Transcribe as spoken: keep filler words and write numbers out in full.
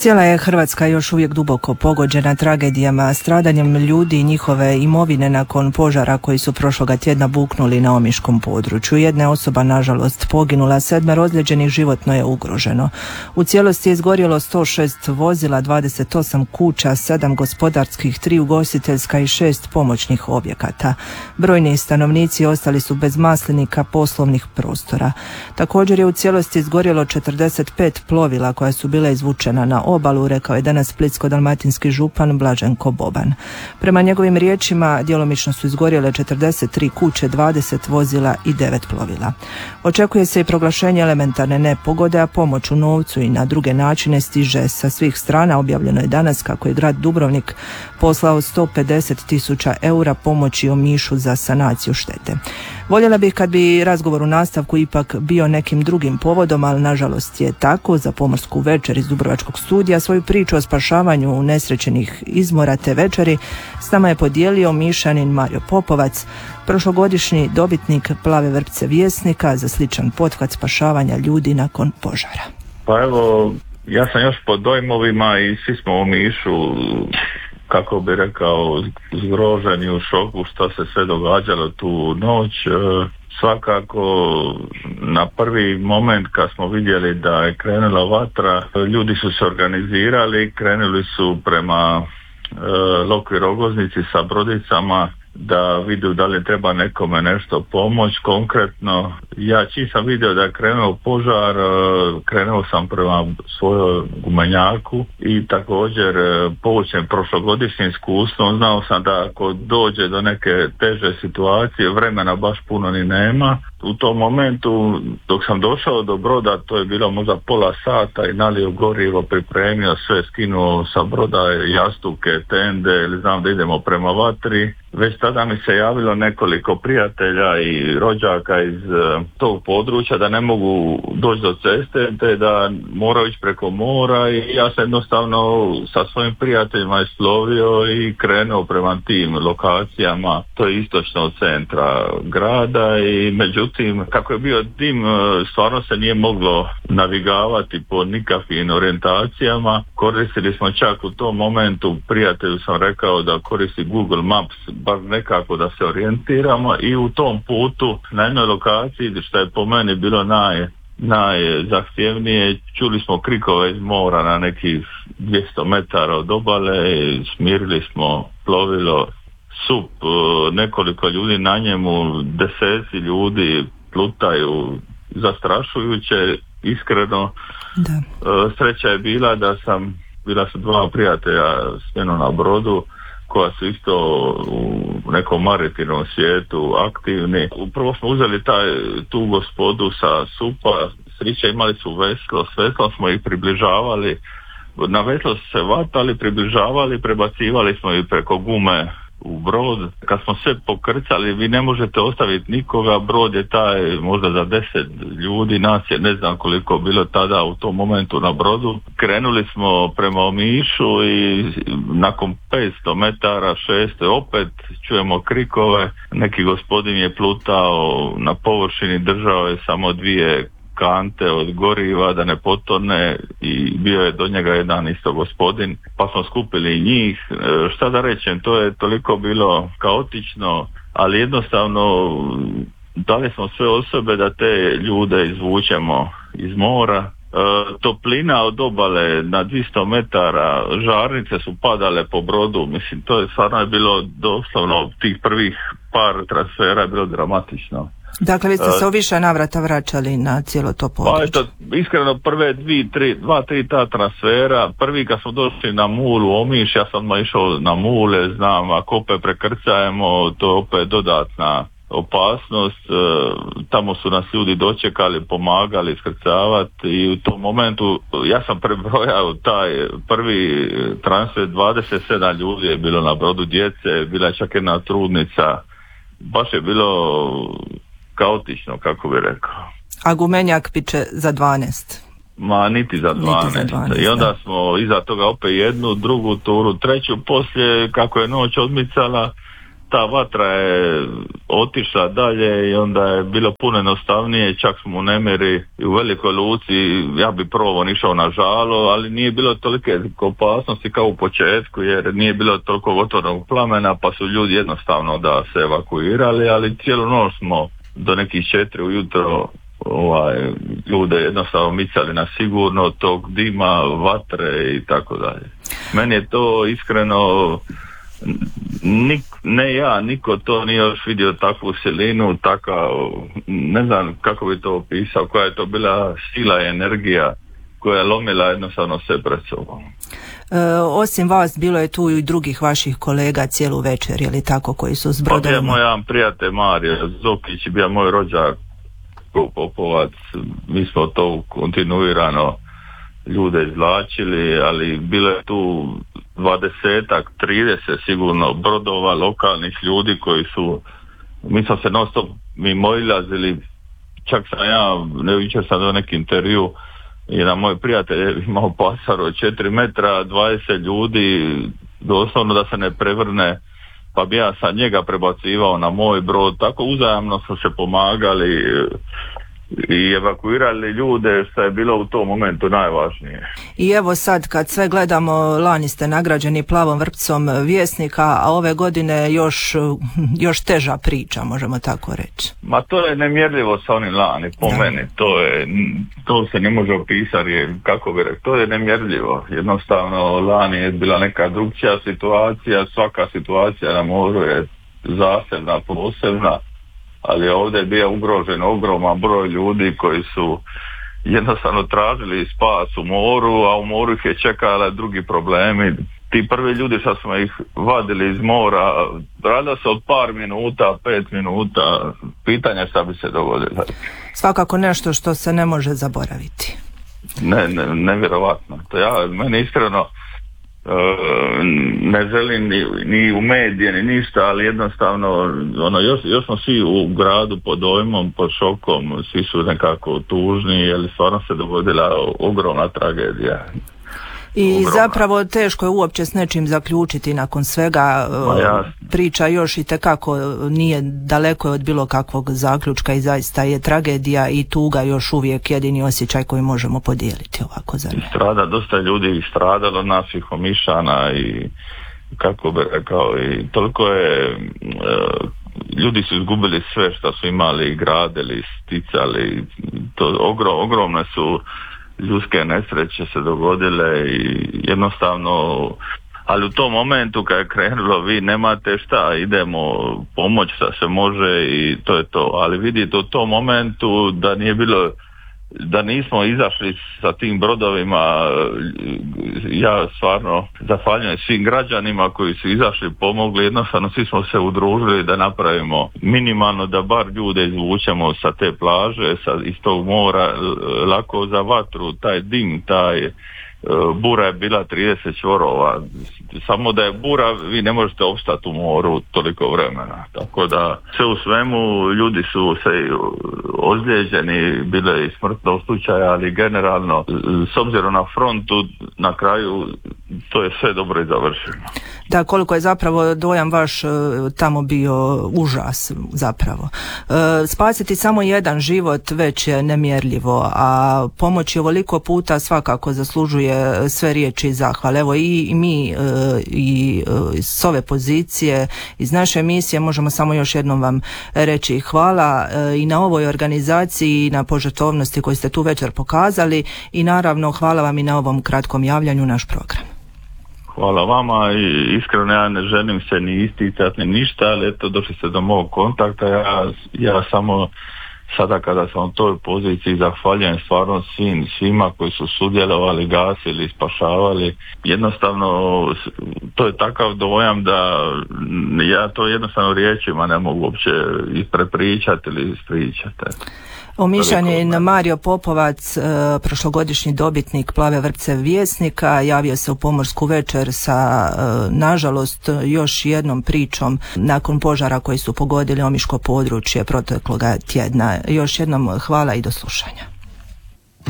Cijela je Hrvatska još uvijek duboko pogođena tragedijama, stradanjem ljudi i njihove imovine nakon požara koji su prošloga tjedna buknuli na omiškom području. Jedna je osoba nažalost poginula, sedmero ozlijeđenih životno je ugroženo. U cijelosti je izgorjelo sto šest vozila, dvadeset osam kuća, sedam gospodarskih, tri ugostiteljska i šest pomoćnih objekata. Brojni stanovnici ostali su bez maslinika, poslovnih prostora. Također je u cijelosti izgorjelo četrdeset pet plovila koja su bile izvučena na obalu, rekao je danas splitsko-dalmatinski župan Blaženko Boban. Prema njegovim riječima, djelomično su izgorjele četrdeset tri kuće, dvadeset vozila i devet plovila. Očekuje se i proglašenje elementarne nepogode, a pomoć u novcu i na druge načine stiže sa svih strana. Objavljeno je danas kako je grad Dubrovnik poslao sto pedeset tisuća eura pomoći Omišu za sanaciju štete. Voljela bih kad bi razgovor u nastavku ipak bio nekim drugim povodom, ali nažalost je tako. Za Pomorsku večer iz Dubrovačkog studija svoju priču o spašavanju unesrećenih izmora te večeri s nama je podijelio Omišanin Mario Popovac, prošlogodišnji dobitnik Plave vrpce Vjesnika za sličan pothvat spašavanja ljudi nakon požara. Pa evo, ja sam još pod dojmovima i svi smo u Omišu, kako bi rekao, zgroženi u šoku što se sve događalo tu noć. Svakako na prvi moment kad smo vidjeli da je krenula vatra, ljudi su se organizirali, krenuli su prema e, Lokvi Rogoznici sa brodicama da vidio da li treba nekome nešto pomoć. Konkretno, ja čim sam vidio da je krenuo požar, krenuo sam prema svojoj gumenjaku i također poučen prošlogodišnjim iskustvom, znao sam da ako dođe do neke teže situacije, vremena baš puno ni nema. U tom momentu dok sam došao do broda, to je bilo možda pola sata, i nalio gorivo, pripremio sve, skinuo sa broda jastuke, tende, ili znam da idemo prema vatri. Već tada mi se javilo nekoliko prijatelja i rođaka iz uh, tog područja da ne mogu doći do ceste, te da moraju ići preko mora, i ja sam jednostavno sa svojim prijateljima isplovio i krenuo prema tim lokacijama. To je istočno od centra grada, i međutim kako je bio dim, stvarno se nije moglo navigavati po nikakvim orijentacijama. Koristili smo čak u tom momentu, prijatelju sam rekao da koristi Google Maps, bar nekako da se orijentiramo, i u tom putu na jednoj lokaciji, što je po meni bilo naj, najzahtjevnije, čuli smo krikove iz mora na nekih dvjesto metara od obale, smirili smo plovilo, sup, nekoliko ljudi na njemu, deseci ljudi plutaju, zastrašujuće, iskreno. Da. Sreća je bila da sam, bila su dva prijatelja s menom na brodu, koja su isto u nekom maritimnom svijetu aktivni. Upravo smo uzeli taj, tu gospodu sa supa, sreća, imali su veslo, s veslom smo ih približavali, na veslo su se vatali, približavali, prebacivali smo ih preko gume u brod. Kad smo sve pokrcali, vi ne možete ostaviti nikoga, brod je taj možda za deset ljudi, nas je ne znam koliko bilo tada u tom momentu na brodu. Krenuli smo prema Omišu i nakon petsto metara, šesto, opet čujemo krikove. Neki gospodin je plutao na površini, držao je samo dvije kante od goriva da ne potone, i bio je do njega jedan isto gospodin, pa smo skupili njih. E, šta da rečem, to je toliko bilo kaotično, ali jednostavno dali smo sve osobe da te ljude izvučemo iz mora. E, toplina od obale na dvjesto metara, žarnice su padale po brodu, mislim, to je stvarno je bilo doslovno, tih prvih par transfera je bilo dramatično. Dakle, vi ste se u više navrata vraćali na cijelo to područje. Pa eto, iskreno prve dvi, tri, dva, tri ta transfera, prvi kad smo došli na Mulu, Omiš, ja sam išao na Mule, znam, ako opet prekrcajemo, to je opet dodatna opasnost. E, tamo su nas ljudi dočekali, pomagali iskrcavati, i u tom momentu ja sam prebrojao taj prvi transfer, dvadeset sedam ljudi je bilo na brodu, djece, bila je čak jedna trudnica, baš je bilo kaotično, kako bi rekao. A gumenjak piče za dvanaest? Ma niti za dvanaest. Niti za dvanaest, i onda da. Smo iza toga opet jednu, drugu turu, treću, poslije kako je noć odmicala, ta vatra je otišla dalje i onda je bilo puno jednostavnije, čak smo u Nemiri i u Velikoj Luci, ja bi prvo išao na Žalo, ali nije bilo tolike opasnosti kao u početku, jer nije bilo toliko otvorenog plamena, pa su ljudi jednostavno da se evakuirali, ali cijelu noć smo do nekih četiri ujutro ovaj, ljude jednostavno micali na sigurno tog dima, vatre i tako dalje. Meni je to iskreno, nik, ne ja, niko to nije još vidio takvu silinu, takav, ne znam kako bi to opisao, koja je to bila sila i energija koja je lomila jednostavno sve pred sobom. E, osim vas, bilo je tu i drugih vaših kolega cijelu večer, je li tako, koji su s brodovima? Pa bio moj prijatelj Mario Zokić, bio moj rođak Popovac, mi smo to kontinuirano ljude izvlačili, ali bilo je tu dvadesetak, trideset sigurno brodova, lokalnih ljudi koji su, mi smo se non stop mimoilazili, čak sam ja, ne jučer sam do neki intervju, jedan moj prijatelj je imao pasar od četiri metra, dvadeset ljudi, doslovno da se ne prevrne, pa bi ja sa njega prebacivao na moj brod, tako uzajamno smo se pomagali i evakuirali ljude, što je bilo u tom momentu najvažnije. I evo sad kad sve gledamo, lani ste nagrađeni Plavom vrpcom Vjesnika, a ove godine još, još teža priča, možemo tako reći. Ma to je nemjerljivo sa onim lani, po da. meni, to je, to se ne može opisati, kako bi rekao, to je nemjerljivo. Jednostavno lani je bila neka drugčija situacija, svaka situacija na moru je zasebna, posebna, ali ovdje je bio ugrožen ogroman broj ljudi koji su jednostavno tražili spas u moru, a u moru ih je čekala drugi problemi. Ti prvi ljudi što smo ih vadili iz mora, radilo se od par minuta, pet minuta, pitanja šta bi se dogodilo. Svakako nešto što se ne može zaboraviti. Ne, ne, nevjerovatno. To ja, meni iskreno, ne želim ni, ni u medije ni ništa, ali jednostavno ono, još, još smo svi u gradu pod dojmom, pod šokom, svi su nekako tužni, jer stvarno se dogodila ogromna tragedija. I ogromna. Zapravo teško je uopće s nečim zaključiti nakon svega. Ja. Priča još i tekako nije daleko od bilo kakvog zaključka i zaista je tragedija i tuga još uvijek jedini osjećaj koji možemo podijeliti ovako za ne. Strada, dosta ljudi stradalo, naših Omišana i kako bi rekao, i toliko je, ljudi su izgubili sve što su imali, gradili, sticali, to ogrom, ogromne su ljudske nesreće se dogodile i jednostavno, ali u tom momentu kad je krenulo, vi nemate šta, idemo pomoć šta se može i to je to, ali vidite u tom momentu da nije bilo, da nismo izašli sa tim brodovima, ja stvarno zahvaljujem svim građanima koji su izašli, pomogli, jednostavno svi smo se udružili da napravimo minimalno da bar ljude izvučemo sa te plaže, sa, iz tog mora, lako za vatru, taj dim, taj bura je bila trideset čvorova, samo da je bura vi ne možete opstati u moru toliko vremena, tako da sve u svemu ljudi su se ozlijeđeni, bile i smrtnog slučaja, ali generalno s obzirom na frontu na kraju to je sve dobro i završeno. Da, koliko je zapravo dojam vaš tamo bio užas zapravo. Spasiti samo jedan život već je nemjerljivo, a pomoći ovoliko puta svakako zaslužuje sve riječi zahvale. Evo i, i mi i s ove pozicije, iz naše emisije možemo samo još jednom vam reći hvala i na ovoj organizaciji i na požrtvovnosti koju ste tu večer pokazali i naravno hvala vam i na ovom kratkom javljanju u naš program. Hvala vama i iskreno ja ne želim se ni isticati ni ništa, ali eto došli ste do mog kontakta, ja, ja samo sada kada sam u toj poziciji zahvaljujem stvarno svim, svima koji su sudjelovali, gasili, spašavali. Jednostavno to je takav dojam da ja to jednostavno riječima ne mogu uopće prepričati ili ispričati. Omišanin Mario Popovac, prošlogodišnji dobitnik Plave vrpce Vjesnika, javio se u Pomorsku večer sa, nažalost, još jednom pričom nakon požara koji su pogodili omiško područje protekloga tjedna. Još jednom hvala i do slušanja.